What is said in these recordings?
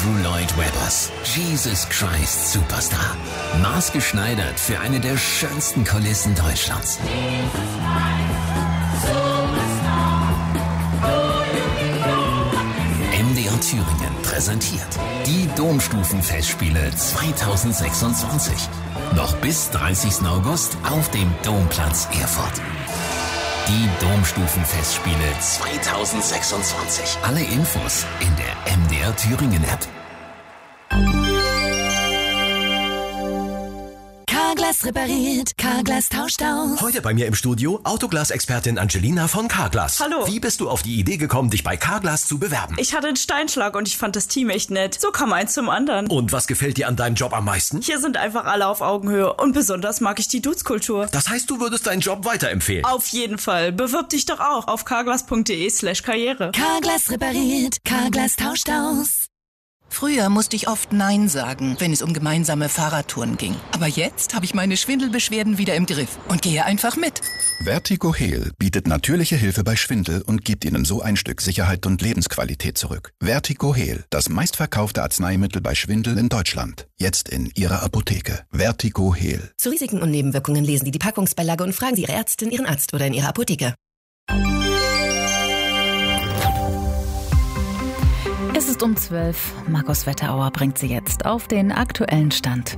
Andrew Lloyd Webbers, Jesus Christ Superstar. Maßgeschneidert für eine der schönsten Kulissen Deutschlands. MDR Thüringen präsentiert die Domstufenfestspiele 2026. Noch bis 30. August auf dem Domplatz Erfurt. Die Domstufenfestspiele 2026. Alle Infos in der MDR Thüringen App. Carglass repariert, Carglass tauscht aus. Heute bei mir im Studio Autoglas-Expertin Angelina von Carglass. Hallo. Wie bist du auf die Idee gekommen, dich bei Carglass zu bewerben? Ich hatte einen Steinschlag und ich fand das Team echt nett. So kam eins zum anderen. Und was gefällt dir an deinem Job am meisten? Hier sind einfach alle auf Augenhöhe und besonders mag ich die Dudes-Kultur. Das heißt, du würdest deinen Job weiterempfehlen? Auf jeden Fall. Bewirb dich doch auch auf carglass.de/karriere. Carglass repariert, Carglass tauscht aus. Früher musste ich oft Nein sagen, wenn es um gemeinsame Fahrradtouren ging. Aber jetzt habe ich meine Schwindelbeschwerden wieder im Griff und gehe einfach mit. Vertigo Heal bietet natürliche Hilfe bei Schwindel und gibt Ihnen so ein Stück Sicherheit und Lebensqualität zurück. Vertigo Heal, das meistverkaufte Arzneimittel bei Schwindel in Deutschland. Jetzt in Ihrer Apotheke. Vertigo Heal. Zu Risiken und Nebenwirkungen lesen Sie die Packungsbeilage und fragen Sie Ihre Ärztin, Ihren Arzt oder in Ihrer Apotheke. Es ist um 12. Markus Wetterauer bringt Sie jetzt auf den aktuellen Stand.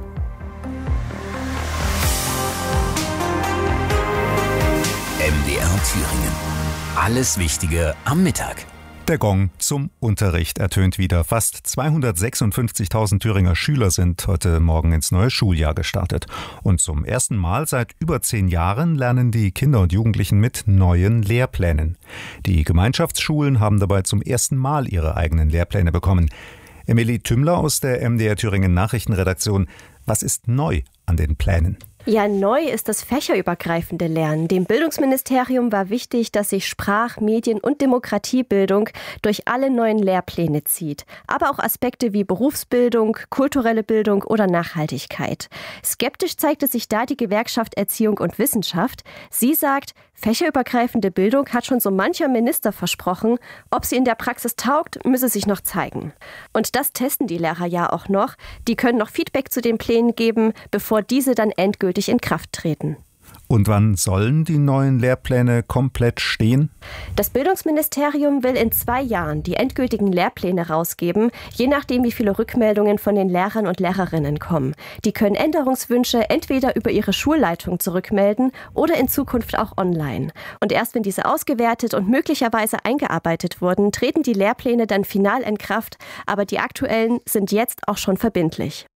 MDR Thüringen. Alles Wichtige am Mittag. Der Gong zum Unterricht ertönt wieder. Fast 256.000 Thüringer Schüler sind heute Morgen ins neue Schuljahr gestartet. Und zum ersten Mal seit über 10 Jahren lernen die Kinder und Jugendlichen mit neuen Lehrplänen. Die Gemeinschaftsschulen haben dabei zum ersten Mal ihre eigenen Lehrpläne bekommen. Emilie Tümmler aus der MDR Thüringen Nachrichtenredaktion. Was ist neu an den Plänen? Ja, neu ist das fächerübergreifende Lernen. Dem Bildungsministerium war wichtig, dass sich Sprach-, Medien- und Demokratiebildung durch alle neuen Lehrpläne zieht. Aber auch Aspekte wie Berufsbildung, kulturelle Bildung oder Nachhaltigkeit. Skeptisch zeigte sich da die Gewerkschaft Erziehung und Wissenschaft. Sie sagt, fächerübergreifende Bildung hat schon so mancher Minister versprochen. Ob sie in der Praxis taugt, müsse sich noch zeigen. Und das testen die Lehrer ja auch noch. Die können noch Feedback zu den Plänen geben, bevor diese dann endgültig in Kraft treten. Und wann sollen die neuen Lehrpläne komplett stehen? Das Bildungsministerium will in 2 Jahren die endgültigen Lehrpläne rausgeben, je nachdem, wie viele Rückmeldungen von den Lehrern und Lehrerinnen kommen. Die können Änderungswünsche entweder über ihre Schulleitung zurückmelden oder in Zukunft auch online. Und erst wenn diese ausgewertet und möglicherweise eingearbeitet wurden, treten die Lehrpläne dann final in Kraft. Aber die aktuellen sind jetzt auch schon verbindlich.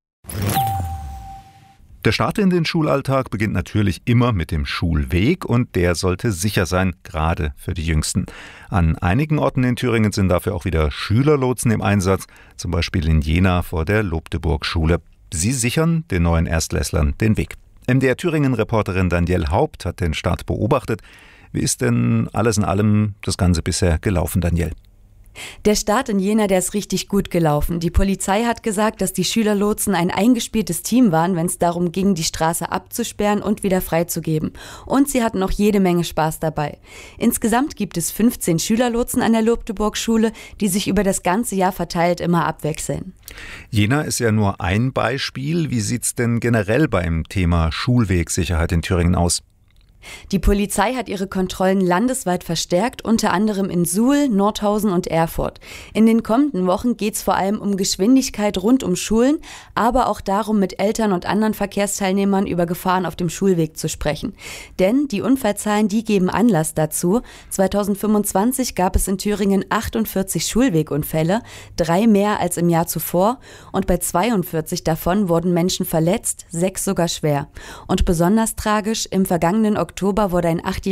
Der Start in den Schulalltag beginnt natürlich immer mit dem Schulweg und der sollte sicher sein, gerade für die Jüngsten. An einigen Orten in Thüringen sind dafür auch wieder Schülerlotsen im Einsatz, zum Beispiel in Jena vor der Lobdeburg-Schule. Sie sichern den neuen Erstklässlern den Weg. MDR Thüringen-Reporterin Danielle Haupt hat den Start beobachtet. Wie ist denn alles in allem das Ganze bisher gelaufen, Danielle? Der Start in Jena, der ist richtig gut gelaufen. Die Polizei hat gesagt, dass die Schülerlotsen ein eingespieltes Team waren, wenn es darum ging, die Straße abzusperren und wieder freizugeben. Und sie hatten auch jede Menge Spaß dabei. Insgesamt gibt es 15 Schülerlotsen an der Lobdeburg-Schule, die sich über das ganze Jahr verteilt immer abwechseln. Jena ist ja nur ein Beispiel. Wie sieht's denn generell beim Thema Schulwegsicherheit in Thüringen aus? Die Polizei hat ihre Kontrollen landesweit verstärkt, unter anderem in Suhl, Nordhausen und Erfurt. In den kommenden Wochen geht es vor allem um Geschwindigkeit rund um Schulen, aber auch darum, mit Eltern und anderen Verkehrsteilnehmern über Gefahren auf dem Schulweg zu sprechen. Denn die Unfallzahlen, die geben Anlass dazu. 2025 gab es in Thüringen 48 Schulwegunfälle, 3 mehr als im Jahr zuvor. Und bei 42 davon wurden Menschen verletzt, 6 sogar schwer. Und besonders tragisch, im vergangenen Oktober wurde ein 8-jähriger